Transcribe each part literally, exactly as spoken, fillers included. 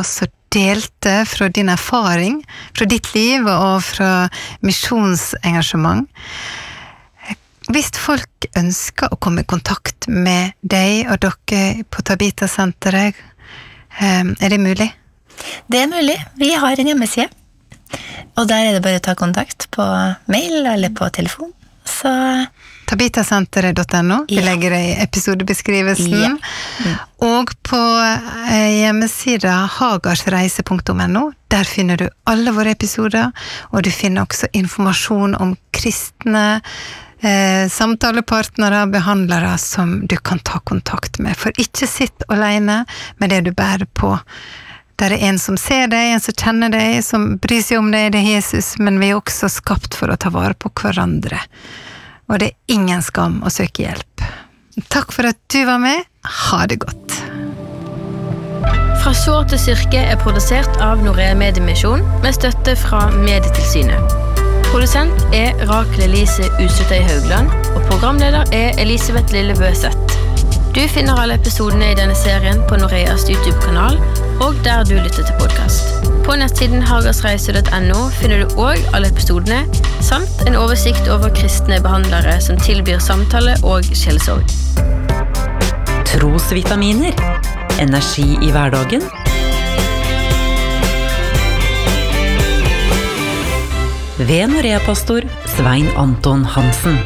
oss og delte fra din erfaring, fra ditt liv og fra misjonsengasjement. Hvis folk ønsker å komme i kontakt med deg og dere på Tabita-senteret, er det mulig? Det er mulig. Vi har en hjemmeside, og der er det bare å ta kontakt på mail eller på telefon. Så tabitasenteret punktum no, vi ja. legger det i episodebeskrivelsen, ja. mm. og på hjemmesida hagarsreise punktum no, der finner du alle våre episoder, og du finner også informasjon om kristne eh, samtalepartnere, behandlere som du kan ta kontakt med, for ikke sitt alene med det du bærer på. Der er en som ser deg, en som kjenner deg, som bryr seg om deg, det er Jesus, men vi er også skapt for å ta vare på hverandre. Og det er ingen skam å søke hjelp. Takk for at du var med. Ha det godt. Fra sår til styrke er produsert av Norea Mediemisjon med støtte fra Medietilsynet. Produsent er Rakel Elise Usutøy Haugland, og programleder er Elisabeth Lillebøseth. Du finner alle episodene i denne serien på Noreas YouTube-kanal, og der du lytter til podcast. På nettsiden hagarsreise punktum no finner du også alle episodene, samt en oversikt over kristne behandlere som tilbyr samtale og sjelesorg. Trosvitaminer. Energi i hverdagen. Ved Norea-pastor Svein Anton Hansen.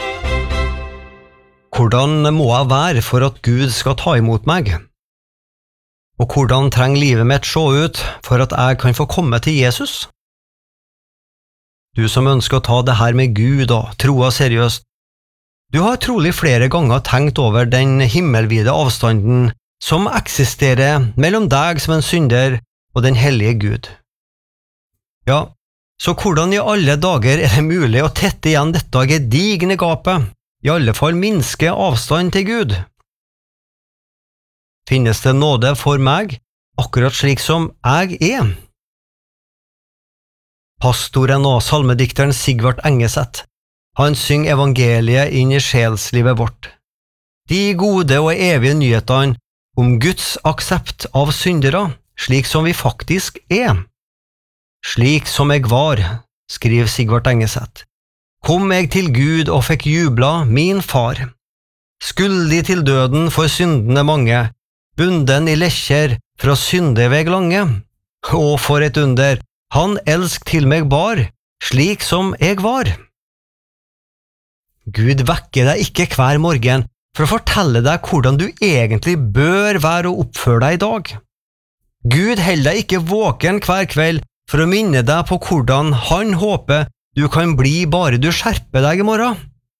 Hvordan må jeg være for at Gud skal ta imot meg? Og hvordan trenger livet mitt se ut for at jeg kan få komme til Jesus? Du som ønsker å ta det her med Gud og troa seriøst, du har trolig flere ganger tenkt over den himmelvide avstanden som eksisterer mellom deg som en synder og den hellige Gud. Ja, så hvordan i alle dager er det mulig å tette igjen dette gedigne gapet, i alle fall minske avstand til Gud? Finnes det nåde for meg, akkurat slik som jeg er? Pastoren og salmedikteren Sigvart Engeseth, han synger evangeliet inn i sjelslivet vårt. De gode og evige nyhetene om Guds aksept av syndere, slik som vi faktisk er. Slik som jeg var, skriver Sigvart Engeseth, kom jeg til Gud og fikk jubla min far. Skuldig til døden for syndene mange, bunden i lekker fra syndeveg lange. Og for et under, han elsk til meg bar, slik som jeg var. Gud vekker deg ikke hver morgen for å fortelle deg hvordan du egentlig bør være og oppføre deg i dag. Gud holder deg ikke våken hver kveld for å minne deg på hvordan han håper du kan bli bare du skjerper deg i morgen.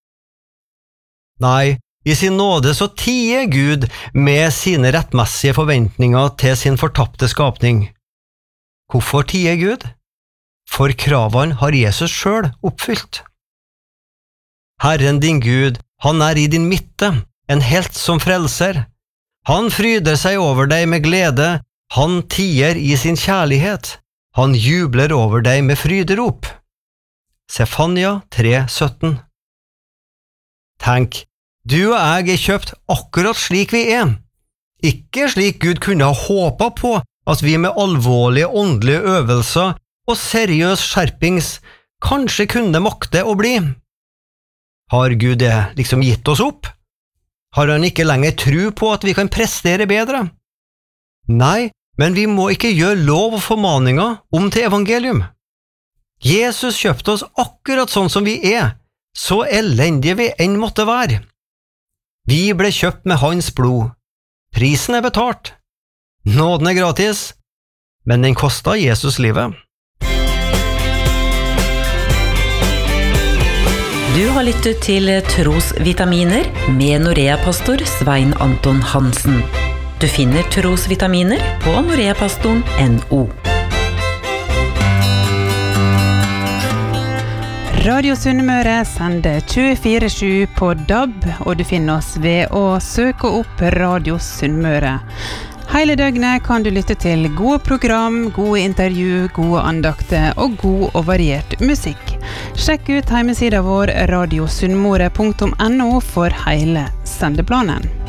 Nei, i sin nåde så tier Gud med sine rettmessige forventninger til sin fortapte skapning. Hvorfor tier Gud? For kravene har Jesus selv oppfylt. Herren din Gud, han er i din midte, en helt som frelser. Han fryder seg over deg med glede, han tier i sin kjærlighet. Han jubler over deg med fryderop. Sefania tre sytten. Tenk, du og jeg er kjøpt akkurat slik vi er. Ikke slik Gud kunne ha håpet på at vi med alvorlige åndelige øvelser og seriøs skjerpings kanskje kunne makte å bli. Har Gud det liksom gitt oss opp? Har han ikke lenger tro på at vi kan prestere bedre? Nei, men vi må ikke gjøre lov og formaninger om til evangelium. Jesus kjøpte oss akkurat sånn som vi er, så elendige vi enn måtte være. Vi ble kjøpt med hans blod. Prisen er betalt. Nåden er gratis, men den kostet Jesus livet. Du har lyttet til Trosvitaminer med Norea-pastor Svein Anton Hansen. Du finner Trosvitaminer på noreapastoren punktum no. Radio Sunnmøre sender tjuefire sju på D A B, og du finner oss ved å søke opp Radio Sunnmøre. Hele døgnet kan du lytte til gode program, gode intervju, gode andakter og god og variert musikk. Sjekk ut hjemmesiden vår radio sunnmøre punktum no for hele sendeplanen.